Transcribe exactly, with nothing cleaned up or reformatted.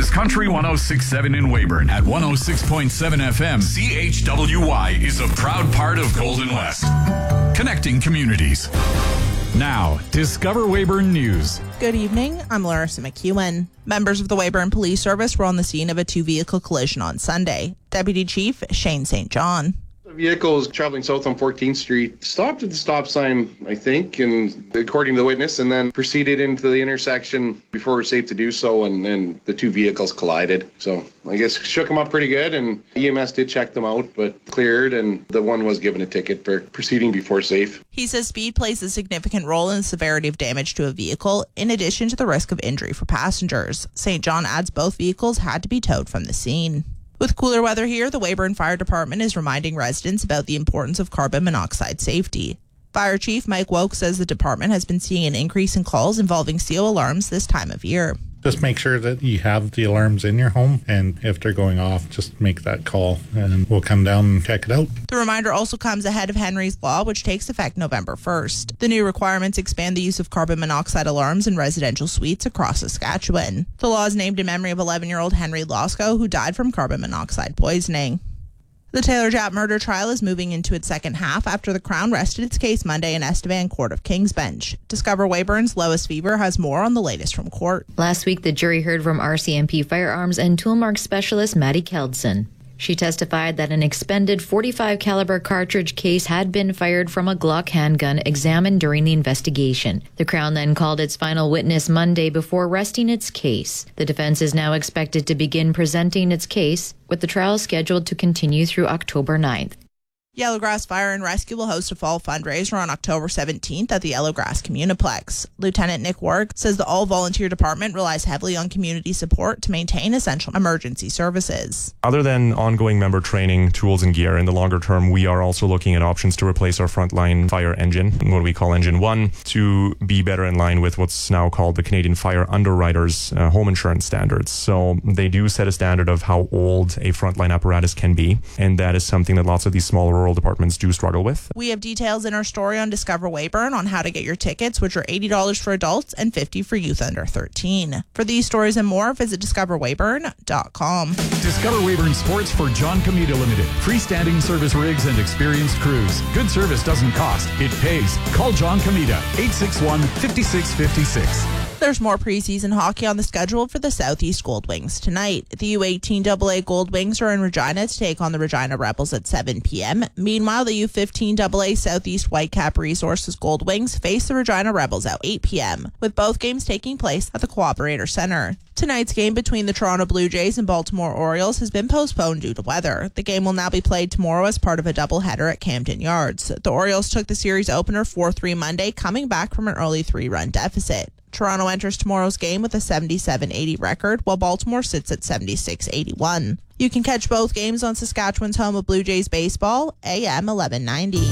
is Country one oh six point seven in Weyburn. At one oh six point seven F M, C H W Y is a proud part of Golden West. Connecting communities. Now, Discover Weyburn News. Good evening, I'm Larissa McEwen. Members of the Weyburn Police Service were on the scene of a two-vehicle collision on Sunday. Deputy Chief Shane Saint John. The vehicle was traveling south on fourteenth Street, stopped at the stop sign, I think, and according to the witness, and then proceeded into the intersection before it was safe to do so, and then the two vehicles collided. So I guess shook them up pretty good, and E M S did check them out, but cleared, and the one was given a ticket for proceeding before safe. He says speed plays a significant role in the severity of damage to a vehicle, in addition to the risk of injury for passengers. Saint John adds both vehicles had to be towed from the scene. With cooler weather here, the Weyburn Fire Department is reminding residents about the importance of carbon monoxide safety. Fire Chief Mike Woke says the department has been seeing an increase in calls involving C O alarms this time of year. Just make sure that you have the alarms in your home, and if they're going off, just make that call, and we'll come down and check it out. The reminder also comes ahead of Henry's Law, which takes effect November first. The new requirements expand the use of carbon monoxide alarms in residential suites across Saskatchewan. The law is named in memory of eleven-year-old Henry Losco, who died from carbon monoxide poisoning. The Taylor Japp murder trial is moving into its second half after the Crown rested its case Monday in Estevan Court of King's Bench. Discover Weyburn's Lois Fever has more on the latest from court. Last week, the jury heard from R C M P firearms and toolmark specialist Maddie Keldson. She testified that an expended forty-five caliber cartridge case had been fired from a Glock handgun examined during the investigation. The Crown then called its final witness Monday before resting its case. The defense is now expected to begin presenting its case, with the trial scheduled to continue through October ninth. Yellowgrass Fire and Rescue will host a fall fundraiser on October seventeenth at the Yellowgrass Communiplex. Lieutenant Nick Wark says the all-volunteer department relies heavily on community support to maintain essential emergency services. Other than ongoing member training, tools, and gear, in the longer term, we are also looking at options to replace our frontline fire engine, what we call Engine one, to be better in line with what's now called the Canadian Fire Underwriters uh, Home Insurance Standards. So they do set a standard of how old a frontline apparatus can be, and that is something that lots of these smaller rural departments do struggle with. We have details in our story on Discover Weyburn on how to get your tickets, which are eighty dollars for adults and fifty dollars for youth under thirteen. For these stories and more, visit discover weyburn dot com. Discover Weyburn Sports for John Comita Limited. Freestanding service rigs and experienced crews. Good service doesn't cost, it pays. Call John Comita, eight six one, five six five six. There's more preseason hockey on the schedule for the Southeast Goldwings tonight. The U eighteen double A Goldwings are in Regina to take on the Regina Rebels at seven p.m. Meanwhile, the U fifteen double A Southeast Whitecap Resources Goldwings face the Regina Rebels at eight p.m., with both games taking place at the Cooperator Center. Tonight's game between the Toronto Blue Jays and Baltimore Orioles has been postponed due to weather. The game will now be played tomorrow as part of a doubleheader at Camden Yards. The Orioles took the series opener four three Monday, coming back from an early three-run deficit. Toronto enters tomorrow's game with a seventy-seven eighty record, while Baltimore sits at seventy-six eighty-one. You can catch both games on Saskatchewan's home of Blue Jays baseball, A M eleven ninety.